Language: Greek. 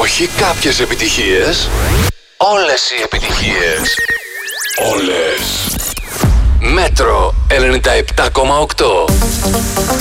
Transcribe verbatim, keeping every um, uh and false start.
Όχι κάποιες επιτυχίες. Όλες οι επιτυχίες. Όλες. Μέτρο ενενήντα επτά κόμμα οκτώ.